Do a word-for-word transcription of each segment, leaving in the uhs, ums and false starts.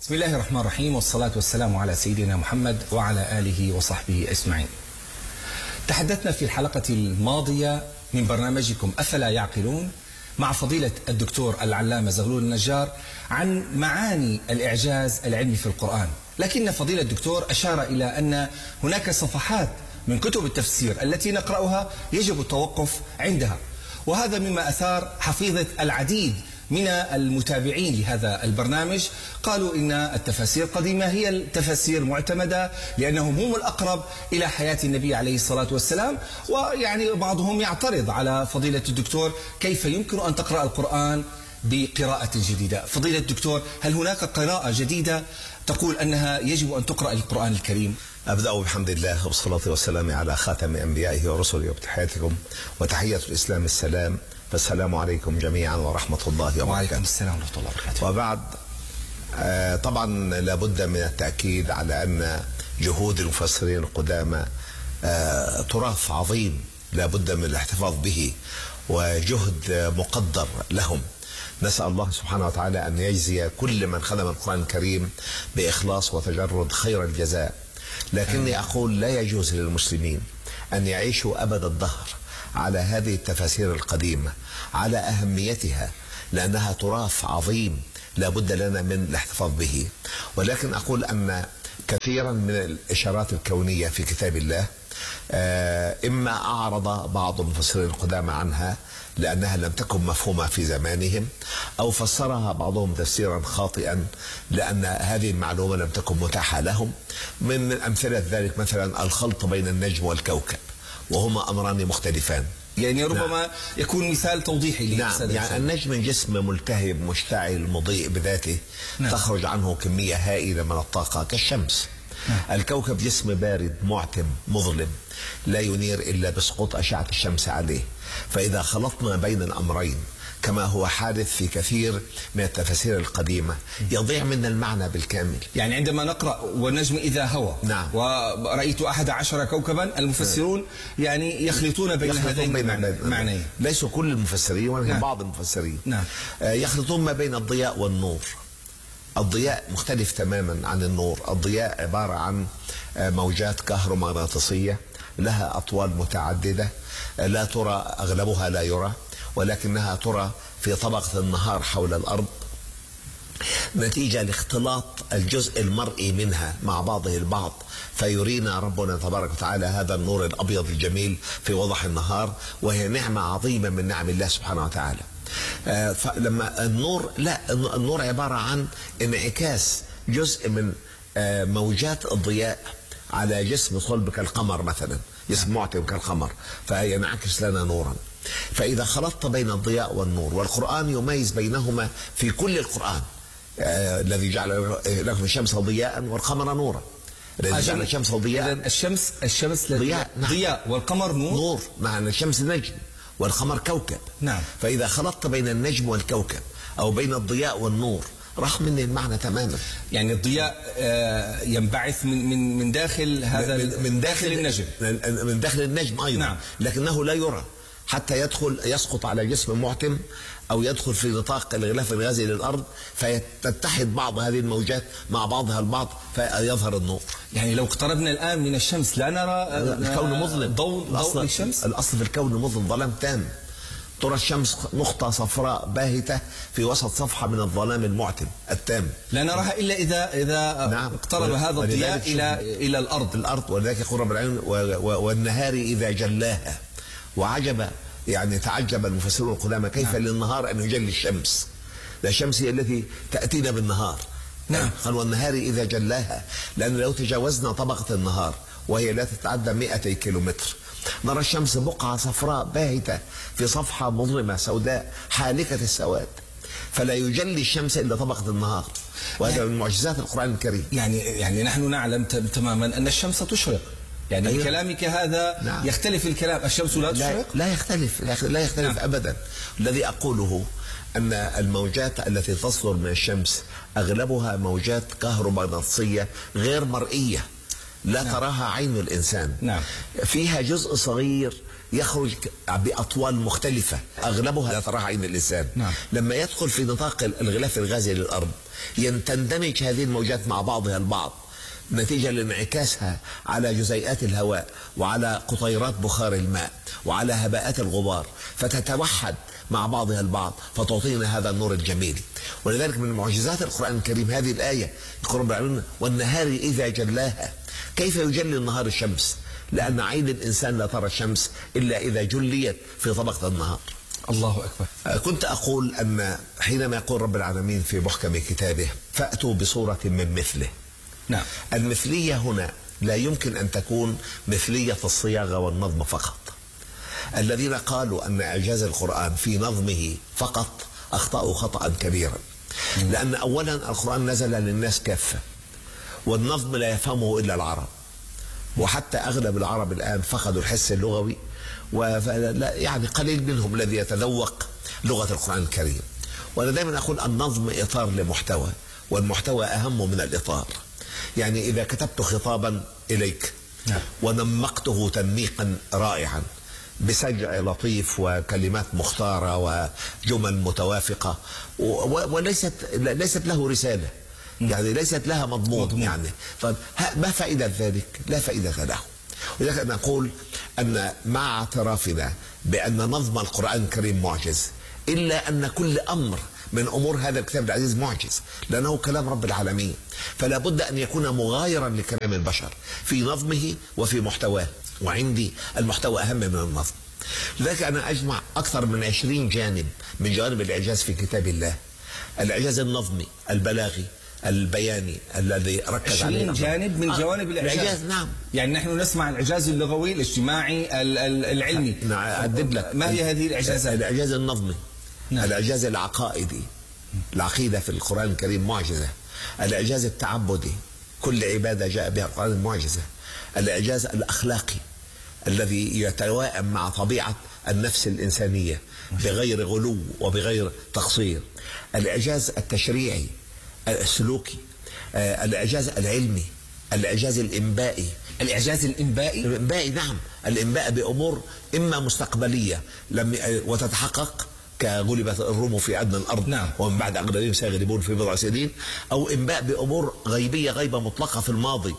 بسم الله الرحمن الرحيم، والصلاة والسلام على سيدنا محمد وعلى آله وصحبه أجمعين. تحدثنا في الحلقة الماضية من برنامجكم أفلا يعقلون مع فضيلة الدكتور العلامة زغلول النجار عن معاني الإعجاز العلمي في القرآن، لكن فضيلة الدكتور أشار إلى أن هناك صفحات من كتب التفسير التي نقرأها يجب التوقف عندها، وهذا مما أثار حفيظة العديد من المتابعين لهذا البرنامج. قالوا إن التفاسير القديمة هي التفاسير معتمدة لأنهم هم الأقرب إلى حياة النبي عليه الصلاة والسلام، ويعني بعضهم يعترض على فضيلة الدكتور كيف يمكن أن تقرأ القرآن بقراءة جديدة. فضيلة الدكتور، هل هناك قراءة جديدة تقول أنها يجب أن تقرأ القرآن الكريم؟ أبدأ بحمد الله والصلاة والسلام على خاتم أنبيائه ورسله وبتحياتكم، وتحية الإسلام السلام، فالسلام عليكم جميعا ورحمة الله وبركاته. وعليكم السلام ورحمة الله وبركاته. وبعد، آه طبعا لابد من التأكيد على أن جهود المفسرين القدامى آه تراث عظيم لابد من الاحتفاظ به، وجهد مقدر لهم. نسأل الله سبحانه وتعالى أن يجزي كل من خدم القرآن الكريم بإخلاص وتجرد خير الجزاء، لكني أقول لا يجوز للمسلمين أن يعيشوا أبد الدهر على هذه التفاسير القديمة، على أهميتها، لأنها تراث عظيم لا بد لنا من الاحتفاظ به. ولكن أقول أن كثيرا من الإشارات الكونية في كتاب الله إما أعرض بعض المفسرين القدامى عنها لأنها لم تكن مفهومة في زمانهم، أو فسرها بعضهم تفسيرا خاطئا لأن هذه المعلومة لم تكن متاحة لهم. من أمثلة ذلك مثلا الخلط بين النجم والكوكب، وهما أمران مختلفان. يعني ربما نعم. يكون مثال توضيحي. نعم، يعني النجم جسم ملتهب مشتعل مضيء بذاته، نعم. تخرج عنه كمية هائلة من الطاقة كالشمس. نعم. الكوكب جسم بارد معتم مظلم لا ينير إلا بسقوط أشعة الشمس عليه. فإذا خلطنا بين الأمرين كما هو حادث في كثير من التفاسير القديمة يضيع منا المعنى بالكامل. يعني عندما نقرأ والنجم إذا هوى، نعم. ورأيت أحد عشر كوكبا، المفسرون يعني يخلطون بين هذين المعنيين. ليسوا كل المفسرين ولكن نعم. بعض المفسرين نعم. يخلطون ما بين الضياء والنور. الضياء مختلف تماما عن النور. الضياء عبارة عن موجات كهرومغناطيسية لها أطوال متعددة لا ترى، أغلبها لا يرى، ولكنها ترى في طبقة النهار حول الأرض نتيجة لاختلاط الجزء المرئي منها مع بعضه البعض، فيرينا ربنا تبارك وتعالى هذا النور الأبيض الجميل في وضح النهار، وهي نعمة عظيمة من نعم الله سبحانه وتعالى. آه فلما النور لا النور عبارة عن انعكاس جزء من آه موجات الضياء على جسم صلب كالقمر مثلا، جسم معتم كالقمر، فينعكس لنا نورا. فإذا خلطت بين الضياء والنور، والقرآن يميز بينهما في كل القرآن، آه الذي جعل لكم الشمس ضياء والقمر نورا، الذي جعل الشمس ضياء. الشمس الشمس ضياء، نعم. ضياء، والقمر نور. نور، مع أن الشمس نجم والقمر كوكب. نعم. فإذا خلطت بين النجم والكوكب أو بين الضياء والنور راح مني المعنى تماما. يعني الضياء ينبعث من من من داخل هذا، من داخل النجم، من داخل النجم أيضا. نعم. لكنه لا يرى حتى يدخل يسقط على جسم معتم أو يدخل في نطاق الغلاف الغازي للأرض، فتتحد بعض هذه الموجات مع بعضها البعض فيظهر النور. يعني لو اقتربنا الآن من الشمس لا نرى الكون مظلم. ضوء ضوء الشمس. الأصل في الكون مظلم، ظلام تام. ترى الشمس نقطة صفراء باهتة في وسط صفحة من الظلام المعتم التام، لا نراها إلا إذا إذا نعم. اقترب هذا الضياء إلى إلى الأرض الأرض ولذلك يقول رب العالمين والنهار إذا جلاها. وعجب، يعني تعجب المفسرون القدامى كيف نعم. للنهار أن يجلي الشمس، لا الشمس هي التي تأتينا بالنهار. نعم. قال والنهار إذا جلاها، لأن لو تجاوزنا طبقة النهار وهي لا تتعدى مئتي كيلومتر نرى الشمس بقعة صفراء باهتة في صفحة مظلمة سوداء حالكة السواد، فلا يجلي الشمس إلا طبقة النهار، وهذا يعني من معجزات القرآن الكريم. يعني يعني نحن نعلم تماما أن الشمس تشرق، يعني أيوة. بكلامك هذا نعم. يختلف الكلام، الشمس لا تشرق؟ لا, لا يختلف، لا يختلف نعم. أبدا. الذي أقوله أن الموجات التي تصدر من الشمس أغلبها موجات كهرومغناطيسية غير مرئية، لا نعم. تراها عين الإنسان. نعم. فيها جزء صغير يخرج بأطوال مختلفة أغلبها لا تراها عين الإنسان. نعم. لما يدخل في نطاق الغلاف الغازي للأرض تندمج هذه الموجات مع بعضها البعض نتيجة لانعكاسها على جزيئات الهواء وعلى قطيرات بخار الماء وعلى هباءات الغبار، فتتوحد مع بعضها البعض فتعطينا هذا النور الجميل. ولذلك من معجزات القرآن الكريم هذه الآية، يقول رب العالمين: والنهار إذا جلاها. كيف يجلي النهار الشمس؟ لأن عين الإنسان لا ترى الشمس إلا إذا جليت في طبقة النهار. الله أكبر. كنت أقول أن حينما يقول رب العالمين في محكم كتابه: فأتوا بصورة من مثله. نعم. المثلية هنا لا يمكن أن تكون مثلية الصياغة والنظم فقط. الذين قالوا أن إعجاز القرآن في نظمه فقط أخطأوا خطأ كبيرا. لأن أولا القرآن نزل للناس كافة، والنظم لا يفهمه إلا العرب، وحتى أغلب العرب الآن فقدوا الحس اللغوي، ويعني قليل منهم الذي يتذوق لغة القرآن الكريم. وأنا دائما أقول النظم إطار لمحتوى، والمحتوى أهم من الإطار. يعني إذا كتبت خطابا إليك ونمقته تنميقا رائعا بسجع لطيف وكلمات مختارة وجمل متوافقة وليست ليست له رسالة، يعني ليست لها مضمون، يعني طيب ما فائدة ذلك؟ لا فائدة له. ولذلك نقول أن مع اعترافنا بأن نظم القرآن الكريم معجز، إلا أن كل أمر من أمور هذا الكتاب العزيز معجز، لأنه كلام رب العالمين، فلا بد أن يكون مغايرا لكلام البشر في نظمه وفي محتواه، وعندي المحتوى أهم من النظم. لذلك أنا أجمع أكثر من عشرين جانب من جوانب الإعجاز في كتاب الله. الإعجاز النظمي، البلاغي، البياني الذي ركز عليه عشرين جانب من جوانب الإعجاز. الإعجاز نعم. يعني نحن نسمع الإعجاز اللغوي، الاجتماعي، العلمي. نعم. أدب لك ما هي هذه الإعجازات؟ الإعجاز النظمي. نعم. الإعجاز العقائدي، العقيدة في القرآن الكريم معجزة. الإعجاز التعبدي، كل عبادة جاء بها القرآن معجزة. الإعجاز الأخلاقي الذي يتوائم مع طبيعة النفس الإنسانية بغير غلو وبغير تقصير. الإعجاز التشريعي السلوكي. الإعجاز العلمي، الإعجاز الإنبائي. الإعجاز الإنبائي الإنبائي نعم، الإنباء بأمور إما مستقبلية لم وتتحقق كغلبت الروم في أدنى الأرض، نعم. ومن بعد أغلبهم سيغلبون في بضع سنين، أو إنباء بأمور غيبية غيبة مطلقة في الماضي،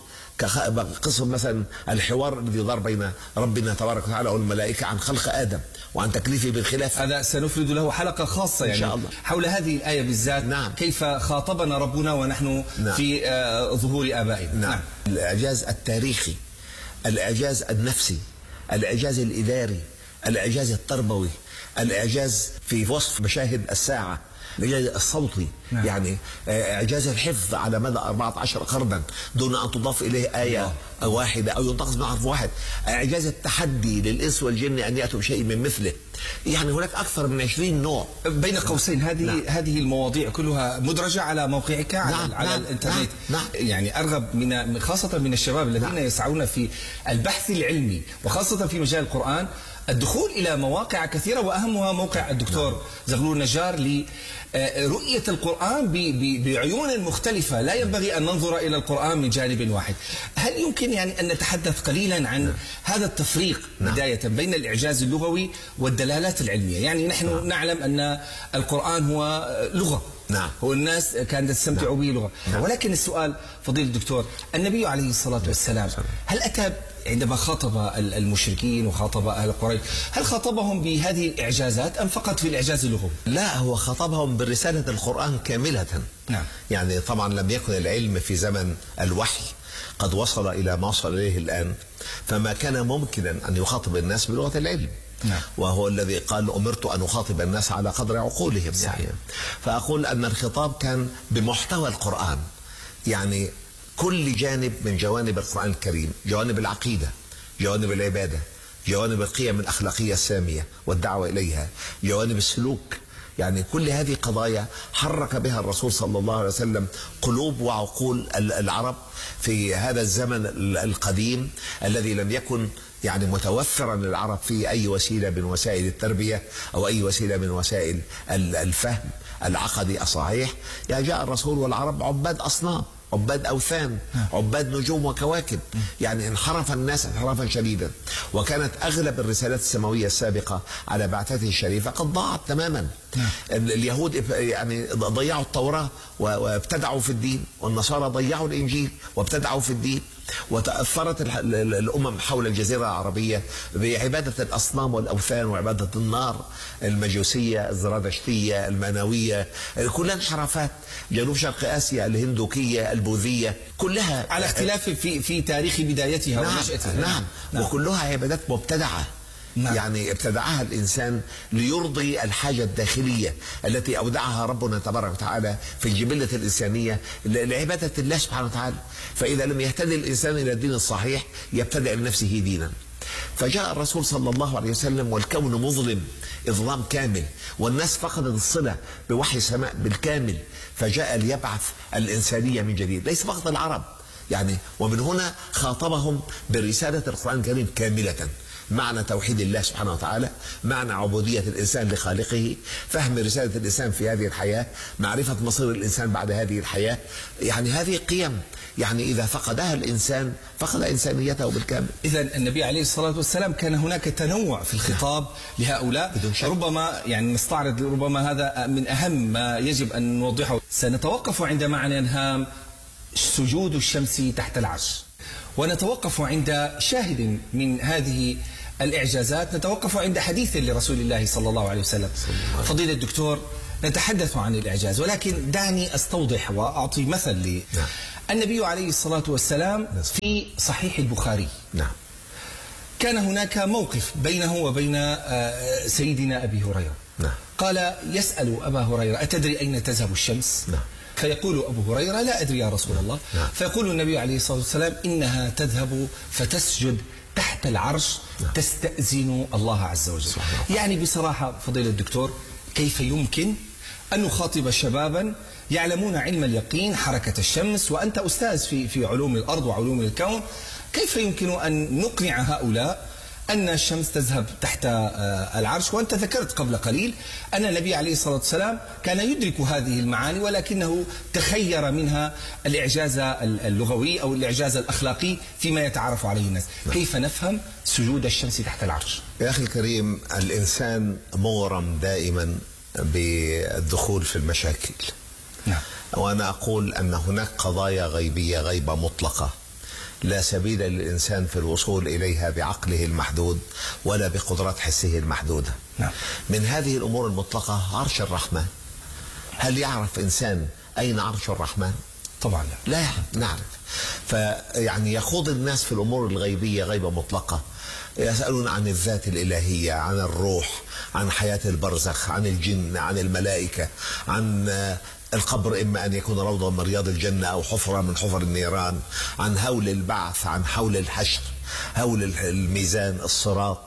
كقصة مثلا الحوار الذي دار بين ربنا تبارك وتعالى والملائكة عن خلق آدم وعن تكليفه بالخلافة. هذا سنفرد له حلقة خاصة يعني إن شاء الله حول هذه الآية بالذات. نعم. كيف خاطبنا ربنا ونحن نعم. في آه ظهور آبائنا. نعم. نعم. الإعجاز التاريخي، الإعجاز النفسي، الإعجاز الإداري، الإعجاز التربوي، الإعجاز في وصف مشاهد الساعة، الإعجاز الصوتي. نعم. يعني إعجاز الحفظ على مدى أربعة عشر قرنا دون أن تضاف إليه آية أو واحدة أو ينتقص من حرف واحد. إعجاز التحدي للإنس والجن أن يأتوا بشيء من مثله. يعني هناك أكثر من عشرين نوع. بين قوسين هذه نعم. هذه المواضيع كلها مدرجة على موقعك على, نعم. على نعم. الإنترنت. نعم. يعني أرغب من خاصة من الشباب الذين نعم. يسعون في البحث العلمي وخاصة في مجال القرآن الدخول إلى مواقع كثيرة، وأهمها موقع الدكتور نعم. زغلول نجار لرؤية القرآن بعيون مختلفة. لا ينبغي أن ننظر إلى القرآن من جانب واحد. هل يمكن يعني أن نتحدث قليلا عن نعم. هذا التفريق نعم. بداية بين الإعجاز اللغوي والدلالات العلمية؟ يعني نحن نعم. نعلم أن القرآن هو لغة، نعم. هو الناس كانت تستمتع نعم. به لغة، نعم. ولكن السؤال فضيلة الدكتور، النبي عليه الصلاة والسلام هل أتى عندما خاطب المشركين وخاطب أهل قريش هل خاطبهم بهذه الإعجازات أم فقط في الإعجاز اللغوي؟ لا، هو خاطبهم برسالة القرآن كاملة. نعم. يعني طبعا لم يكن العلم في زمن الوحي قد وصل إلى ما وصل إليه الآن، فما كان ممكنا أن يخاطب الناس بلغة العلم. نعم. وهو الذي قال أمرت أن أخاطب الناس على قدر عقولهم. يعني فأقول أن الخطاب كان بمحتوى القرآن، يعني كل جانب من جوانب القرآن الكريم، جوانب العقيدة، جوانب العبادة، جوانب القيم الأخلاقية السامية والدعوة إليها، جوانب السلوك. يعني كل هذه قضايا حرك بها الرسول صلى الله عليه وسلم قلوب وعقول العرب في هذا الزمن القديم الذي لم يكن يعني متوفرا للعرب في أي وسيلة من وسائل التربية أو أي وسيلة من وسائل الفهم العقدي الصحيح. يعني جاء الرسول والعرب عباد أصنام، عباد أوثان، عباد نجوم وكواكب. يعني انحرف الناس انحرافا شديدا، وكانت أغلب الرسالات السماوية السابقة على بعثته الشريفة قد ضاعت تماما. اليهود يعني ضيعوا التوراة وابتدعوا في الدين، والنصارى ضيعوا الإنجيل وابتدعوا في الدين، وتأثرت الأمم حول الجزيرة العربية بعبادة الأصنام والأوثان وعبادة النار، المجوسية، الزرادشتية، المانوية، كلها انحرافات. جنوب شرق آسيا، الهندوكية، البوذية، كلها على اختلاف في في تاريخ بدايتها نعم ونشأتها. نعم, نعم. وكلها عبادات مبتدعة. نعم. يعني ابتدعها الإنسان ليرضي الحاجة الداخلية التي أودعها ربنا تبارك وتعالى في الجبلة الإنسانية لعبادة الله سبحانه وتعالى. فإذا لم يهتدي الإنسان إلى الدين الصحيح يبتدع لنفسه دينا. فجاء الرسول صلى الله عليه وسلم والكون مظلم إظلام كامل، والناس فقدت الصلة بوحي السماء بالكامل، فجاء ليبعث الإنسانية من جديد، ليس فقط العرب يعني. ومن هنا خاطبهم برسالة القرآن الكريم كاملة، معنى توحيد الله سبحانه وتعالى، معنى عبودية الإنسان لخالقه، فهم رسالة الإنسان في هذه الحياة، معرفة مصير الإنسان بعد هذه الحياة. يعني هذه قيم يعني إذا فقدها الإنسان فقد إنسانيته بالكامل. إذا النبي عليه الصلاة والسلام كان هناك تنوع في الخطاب لهؤلاء بدون شك. ربما يعني نستعرض ربما هذا من أهم ما يجب أن نوضحه. سنتوقف عند معنى هام سجود الشمس تحت العرش، ونتوقف عند شاهد من هذه الإعجازات، نتوقف عند حديث لرسول الله صلى الله عليه وسلم. فضيلة الدكتور، نتحدث عن الإعجاز، ولكن دعني أستوضح وأعطي مثل لي. نعم. النبي عليه الصلاة والسلام في صحيح البخاري نعم. كان هناك موقف بينه وبين سيدنا أبي هريرة. نعم. قال يسأل أبا هريرة أتدري أين تذهب الشمس؟ نعم. فيقول أبو هريرة لا أدري يا رسول الله. نعم. فيقول النبي عليه الصلاة والسلام إنها تذهب فتسجد تحت العرش. نعم. تستأذن الله عز وجل. يعني بصراحة فضيلة الدكتور، كيف يمكن أن نخاطب شبابا يعلمون علم اليقين حركة الشمس، وأنت أستاذ في في علوم الأرض وعلوم الكون، كيف يمكن أن نقنع هؤلاء أن الشمس تذهب تحت العرش؟ وأنت ذكرت قبل قليل أن النبي عليه الصلاة والسلام كان يدرك هذه المعاني، ولكنه تخير منها الإعجاز اللغوي أو الإعجاز الأخلاقي فيما يتعرف عليه الناس. كيف نفهم سجود الشمس تحت العرش؟ يا أخي الكريم، الإنسان مغرم دائما بالدخول في المشاكل. نعم. وأنا أقول أن هناك قضايا غيبية غيبة مطلقة لا سبيل للإنسان في الوصول إليها بعقله المحدود ولا بقدرات حسه المحدودة. نعم. من هذه الأمور المطلقة عرش الرحمن. هل يعرف إنسان أين عرش الرحمن؟ طبعا لا, لا نعرف. فيعني يخوض الناس في الأمور الغيبية غيبة مطلقة، يسألون عن الذات الإلهية، عن الروح، عن حياة البرزخ، عن الجن، عن الملائكة، عن القبر إما أن يكون روضة من رياض الجنة أو حفرة من حفر النيران، عن هول البعث، عن حول الحشر، هول الميزان، الصراط،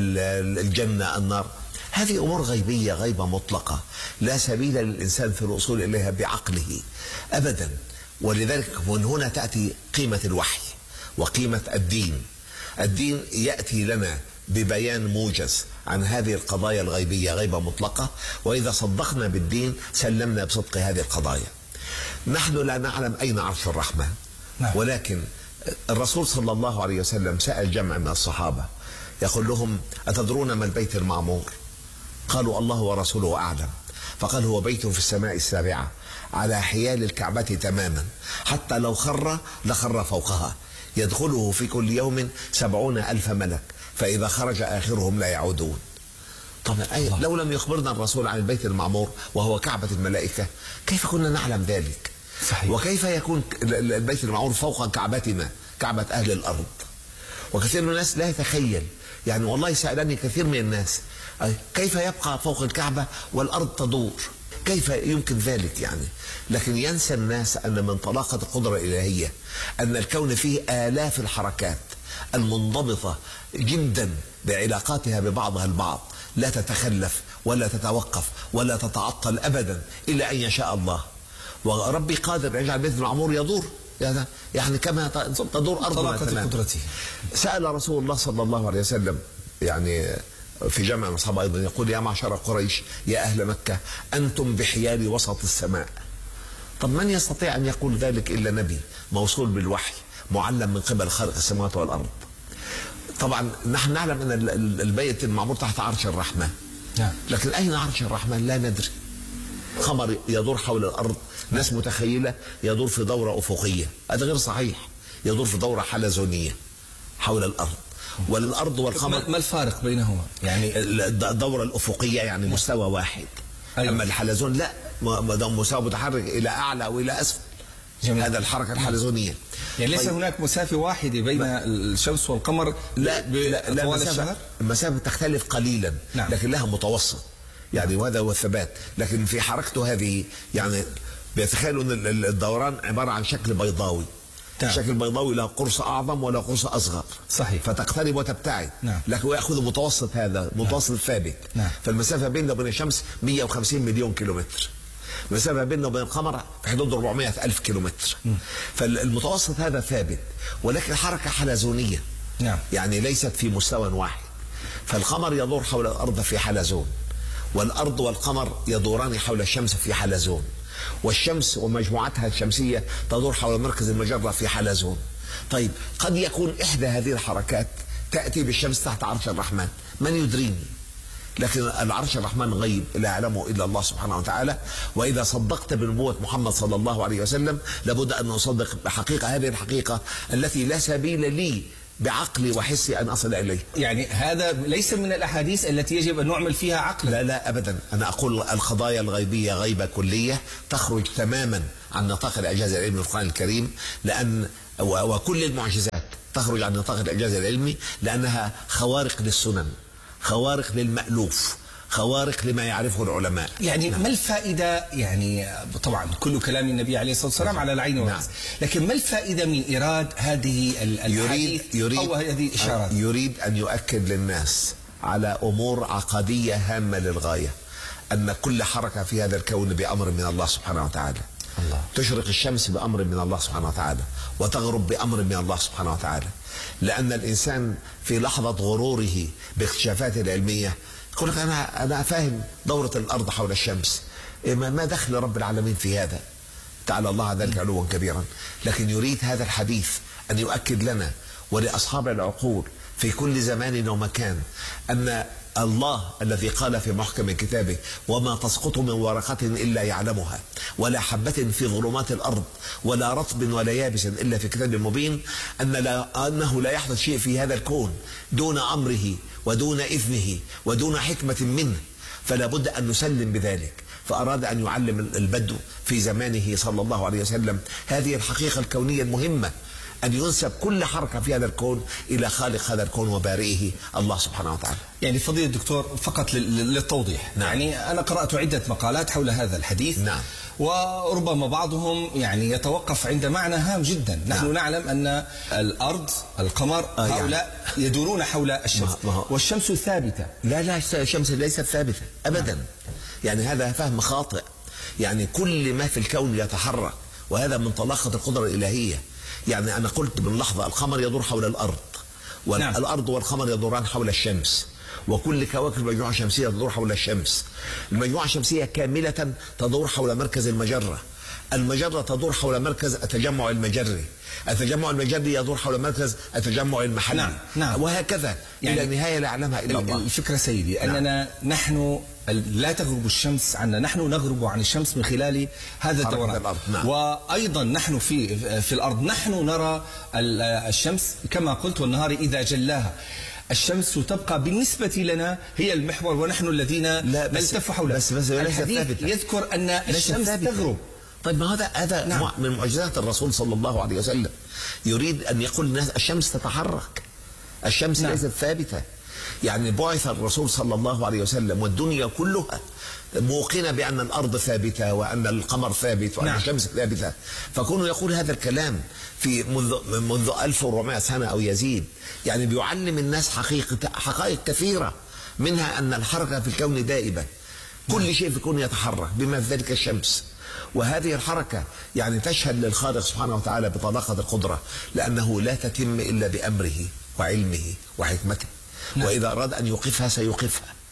الجنة، النار. هذه أمور غيبية غيبة مطلقة لا سبيل للإنسان في الوصول إليها بعقله أبدا. ولذلك من هنا تأتي قيمة الوحي وقيمة الدين. الدين يأتي لنا ببيان موجز عن هذه القضايا الغيبية غيبة مطلقة، وإذا صدقنا بالدين سلمنا بصدق هذه القضايا. نحن لا نعلم أين عرش الرحمن. نعم. ولكن الرسول صلى الله عليه وسلم سأل جمع من الصحابة يقول لهم أتدرون ما البيت المعمور؟ قالوا الله ورسوله أعلم. فقال هو بيت في السماء السابعة على حيال الكعبة تماما، حتى لو خر لخر فوقها، يدخله في كل يوم سبعون ألف ملك، فإذا خرج آخرهم لا يعودون. طبعا لو لم يخبرنا الرسول عن البيت المعمور وهو كعبة الملائكة كيف كنا نعلم ذلك؟ صحيح. وكيف يكون البيت المعمور فوق كعبتنا كعبة أهل الأرض؟ وكثير من الناس لا يتخيل. يعني والله سألني كثير من الناس كيف يبقى فوق الكعبة والأرض تدور؟ كيف يمكن ذلك يعني؟ لكن ينسى الناس أن من طلاقة القدرة الإلهية أن الكون فيه آلاف الحركات المنضبطة جدا بعلاقاتها ببعضها البعض، لا تتخلف ولا تتوقف ولا تتعطل أبدا إلا أن يشاء الله. وربي قادر يجعل البيت المعمور يدور يعني كما تدور أرضنا تماما. سأل رسول الله صلى الله عليه وسلم يعني في جمع الصحابة أيضا يقول يا معشر قريش يا أهل مكة أنتم بحيال وسط السماء. طب من يستطيع أن يقول ذلك إلا نبي موصول بالوحي معلم من قبل خالق السماوات والأرض. طبعا نحن نعلم أن البيت المعمور تحت عرش الرحمن، لكن أين عرش الرحمن لا ندري. قمر يدور حول الأرض، ناس متخيلة يدور في دورة أفقية، هذا غير صحيح، يدور في دورة حلزونية حول الأرض. والأرض والقمر ما الفارق بينهما؟ يعني الدورة الأفقية يعني مستوى واحد. أيوة. أما الحلزون لا، مستوى متحرك إلى أعلى وإلى أسفل. جميل. هذا الحركة الحلزونية. يعني ليس طيب. هناك مسافة واحدة بين ما الشمس والقمر لا, لا, لا مسافة, المسافة تختلف قليلا. نعم. لكن لها متوسط يعني، وهذا هو الثبات. لكن في حركته هذه يعني بيتخيلوا أن الدوران عبارة عن شكل بيضاوي. نعم. شكل بيضاوي له قرص أعظم ولا قرص أصغر. صحيح. فتقترب وتبتعد. نعم. لكن يأخذ متوسط، هذا متوسط. نعم. ثابت. نعم. فالمسافة بيننا وبين الشمس مئة وخمسين مليون كيلومتر. المسافة بيننا وبين القمر في حدود أربعمئة ألف كيلومتر. م. فالمتوسط هذا ثابت، ولكن حركة حلزونية. نعم. يعني ليست في مستوى واحد. فالقمر يدور حول الأرض في حلزون، والأرض والقمر يدوران حول الشمس في حلزون، والشمس ومجموعتها الشمسية تدور حول مركز المجرة في حلزون. طيب قد يكون إحدى هذه الحركات تأتي بالشمس تحت عرش الرحمن، من يدريني؟ لكن العرش الرحمن غيب لا يعلمه إلا الله سبحانه وتعالى. وإذا صدقت بنبوة محمد صلى الله عليه وسلم لابد أن نصدق بحقيقة هذه الحقيقة التي لا سبيل لي بعقلي وحسي أن أصل إليه. يعني هذا ليس من الأحاديث التي يجب أن نعمل فيها عقلا. لا لا أبدا. أنا أقول القضايا الغيبية غيبة كلية تخرج تماما عن نطاق الإعجاز العلمي في القرآن الكريم، لأن وكل المعجزات تخرج عن نطاق الإعجاز العلمي لأنها خوارق للسنن، خوارق للمألوف، خوارق لما يعرفه العلماء. يعني نعم. ما الفائدة؟ يعني طبعا كل كلام النبي عليه الصلاة والسلام نعم. على العين والرأس. نعم. لكن ما الفائدة من إيراد هذه الحديث يريد أو هذه الإشارات؟ يريد أن يؤكد للناس على أمور عقدية هامة للغاية، أن كل حركة في هذا الكون بأمر من الله سبحانه وتعالى. الله. تشرق الشمس بأمر من الله سبحانه وتعالى، وتغرب بأمر من الله سبحانه وتعالى. لأن الإنسان في لحظة غروره باكتشافاته العلمية يقول لك أنا أنا فاهم دورة الأرض حول الشمس، ما دخل رب العالمين في هذا؟ تعالى الله ذلك علوا كبيرا. لكن يريد هذا الحديث أن يؤكد لنا ولأصحاب العقول في كل زمان ومكان أن الله الذي قال في محكم كتابه وما تسقط من ورقة إلا يعلمها ولا حبة في ظلمات الأرض ولا رطب ولا يابس إلا في كتاب مبين، أن لا أنه لا يحدث شيء في هذا الكون دون أمره ودون إذنه ودون حكمة منه، فلا بد أن نسلم بذلك. فأراد أن يعلم البدو في زمانه صلى الله عليه وسلم هذه الحقيقة الكونية المهمة، أن ينسب كل حركة في هذا الكون إلى خالق هذا الكون وبارئه الله سبحانه وتعالى. يعني فضيلة الدكتور فقط للتوضيح. نعم. يعني أنا قرأت عدة مقالات حول هذا الحديث. نعم. وربما بعضهم يعني يتوقف عند معنى هام جدا. نحن نعم. نعلم أن الأرض القمر آه هؤلاء يعني. يدورون حول الشمس والشمس ثابتة. لا لا الشمس ليست ثابتة أبدا. نعم. يعني هذا فهم خاطئ. يعني كل ما في الكون يتحرك، وهذا من طلاقة القدرة الإلهية. يعني أنا قلت من لحظة القمر يدور حول الأرض، والأرض نعم. والقمر يدوران حول الشمس، وكل كواكب المجموعة الشمسية تدور حول الشمس. المجموعة الشمسية كاملة تدور حول مركز المجرة، المجرة تدور حول مركز التجمع المجري، التجمع المجري يدور حول مركز التجمع المحلي. نعم. نعم. وهكذا يعني إلى نهاية لا يعلمها إلا الله. الفكرة سيدي نعم. أننا نحن لا تغرب الشمس عنا، نحن نغرب عن الشمس من خلال هذا الدوران. نعم. وأيضا نحن في في الأرض نحن نرى الشمس كما قلت والنهار إذا جلاها. الشمس تبقى بالنسبة لنا هي المحور ونحن الذين نلتف حولها. بس بس الحديث يذكر أن الشمس تغرب. طيب ما هذا هذا نعم. من معجزات الرسول صلى الله عليه وسلم. يريد أن يقول للناس الشمس تتحرك، الشمس نعم. ليست ثابتة. يعني بعث الرسول صلى الله عليه وسلم والدنيا كلها موقنة بأن الأرض ثابتة وأن القمر ثابت وأن نعم. الشمس ثابتة، فكونه يقول هذا الكلام في منذ منذ ألف وأربعمائة سنة أو يزيد، يعني بيعلم الناس حقيقة حقائق كثيرة، منها أن الحركة في الكون دائبة، كل نعم. شيء في الكون يتحرك بما في ذلك الشمس. وهذه الحركة يعني تشهد للخالق سبحانه وتعالى بطلاقة القدرة، لأنه لا تتم إلا بأمره وعلمه وحكمته. نعم. وإذا أراد أن يوقفها سيوقفها،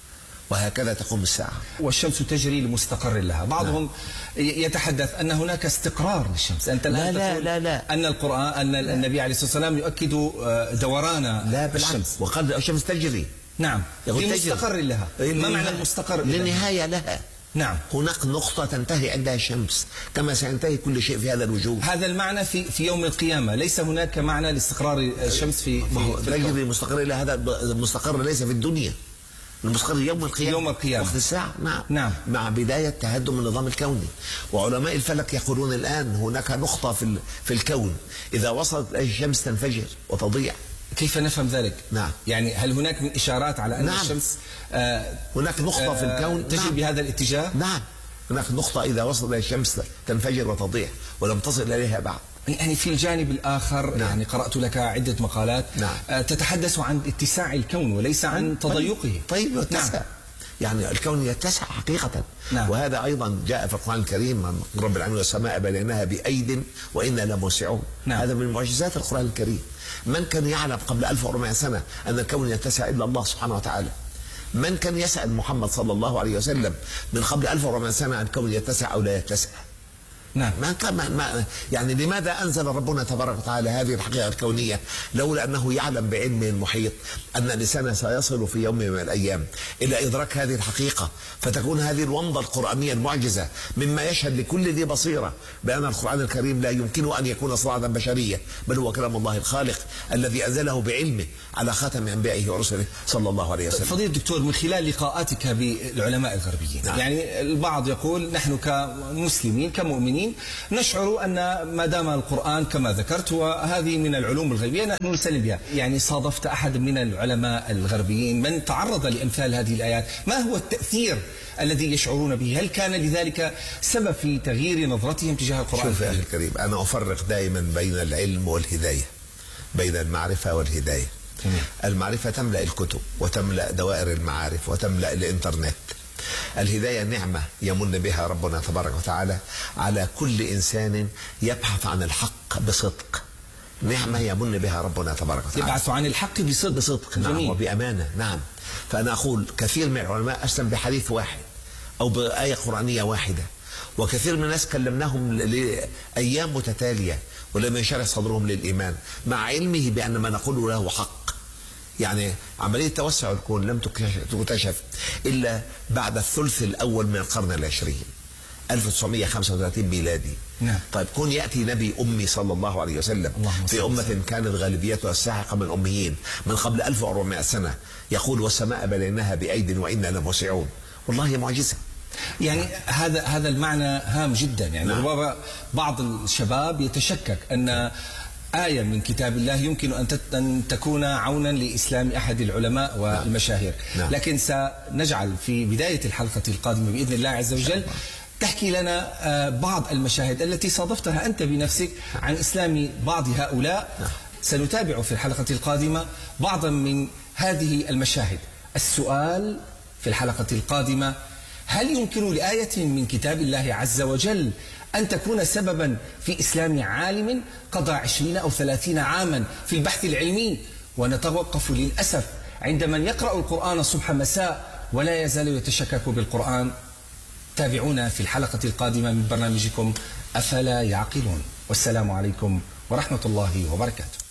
وهكذا تقوم الساعة. والشمس تجري لمستقر لها. بعضهم نعم. يتحدث أن هناك استقرار للشمس. أنت لا الآن لا تقول لا لا أن القرآن أن لا. النبي عليه الصلاة والسلام يؤكد دوران لا الشمس. وقال الشمس تجري نعم لمستقر لها. ما معنى المستقر؟ للنهاية لها. نعم. هناك نقطة تنتهي عندها الشمس كما سينتهي كل شيء في هذا الوجود. هذا المعنى في في يوم القيامة، ليس هناك معنى لاستقرار الشمس في في, في تجري مستقر لها. هذا المستقر ليس في الدنيا، المستقر يوم القيامة، يوم القيامة وقت الساعة. نعم. نعم مع بداية تهدم النظام الكوني. وعلماء الفلك يقولون الآن هناك نقطة في في الكون إذا وصلت الشمس تنفجر وتضيع. كيف نفهم ذلك؟ نعم. يعني هل هناك من إشارات على أن نعم. الشمس آه هناك نقطة آه في الكون تجري نعم. بهذا الاتجاه؟ نعم هناك نقطة إذا وصلت الشمس تنفجر وتضيع ولم تصل إليها بعد. يعني في الجانب الآخر نعم. يعني قرأت لك عدة مقالات نعم. آه تتحدث عن اتساع الكون وليس عن تضيقه. طيب يتسع. نعم. يعني الكون يتسع حقيقة. نعم. وهذا أيضا جاء في القرآن الكريم من رب العالمين والسماء بنيناها بأيد وإنا لموسعون. نعم. هذا من معجزات القرآن الكريم. من كان يعلم قبل ألف وأربعمائة سنة أن الكون يتسع إلا الله سبحانه وتعالى؟ من كان يسأل محمد صلى الله عليه وسلم من قبل ألف وأربعمائة سنة عن الكون يتسع أو لا يتسع؟ نعم. ما كان ما يعني لماذا أنزل ربنا تبارك وتعالى هذه الحقيقة الكونية لولا أنه يعلم بعلمه المحيط أن الإنسان سيصل في يوم من الأيام إلى إدراك هذه الحقيقة، فتكون هذه الومضة القرآنية المعجزة مما يشهد لكل ذي بصيرة بأن القرآن الكريم لا يمكن أن يكون صنعة بشرية، بل هو كلام الله الخالق الذي أنزله بعلمه على خاتم أنبيائه ورسله صلى الله عليه وسلم. فضيلة الدكتور، من خلال لقاءاتك بالعلماء الغربيين، نعم. يعني البعض يقول نحن كمسلمين كمؤمنين نشعر أن ما دام القرآن كما ذكرت وهذه من العلوم الغيبية نحن نسلم بها. يعني صادفت أحد من العلماء الغربيين من تعرض لأمثال هذه الآيات، ما هو التأثير الذي يشعرون به؟ هل كان لذلك سبب في تغيير نظرتهم تجاه القرآن؟ شوف يا أخي الكريم، أنا أفرق دائما بين العلم والهداية، بين المعرفة والهداية. المعرفة تملأ الكتب وتملأ دوائر المعارف وتملأ الإنترنت. الهداية نعمة يمن بها ربنا تبارك وتعالى على كل إنسان يبحث عن الحق بصدق. نعمة يمن بها ربنا تبارك وتعالى. يبحث عن الحق بصدق. بصدق نعم. وبأمانة نعم. فأنا أقول كثير من العلماء أسلم بحديث واحد أو بآية قرآنية واحدة، وكثير من الناس كلمناهم لأيام متتالية ولم ينشرح صدرهم للإيمان مع علمه بأن ما نقوله له حق. يعني عملية توسع الكون لم تكتشف إلا بعد الثلث الأول من القرن العشرين ألف وتسعمائة وخمسة وثلاثين ميلادي. نعم. طيب كون يأتي نبي أمي صلى الله عليه وسلم في أمة كانت غالبيتها الساحقة من الأميين من قبل ألف وأربعمائة سنة يقول والسماء بنيناها بأيد وإنا لموسعون، والله معجزة. يعني هذا هذا المعنى هام جدا. يعني نعم. بعض الشباب يتشكك أن آية من كتاب الله يمكن أن تكون عونا لإسلام أحد العلماء والمشاهير. نعم. لكن سنجعل في بداية الحلقة القادمة بإذن الله عز وجل تحكي لنا بعض المشاهد التي صادفتها أنت بنفسك عن إسلام بعض هؤلاء. نعم. سنتابع في الحلقة القادمة بعضا من هذه المشاهد. السؤال في الحلقة القادمة: هل يمكن لآية من كتاب الله عز وجل أن تكون سببا في إسلام عالم قضى عشرين أو ثلاثين عاما في البحث العلمي؟ ونتوقف للأسف عند من يقرأ القرآن صبح مساء ولا يزال يتشكك بالقرآن. تابعونا في الحلقة القادمة من برنامجكم أفلا يعقلون، والسلام عليكم ورحمة الله وبركاته.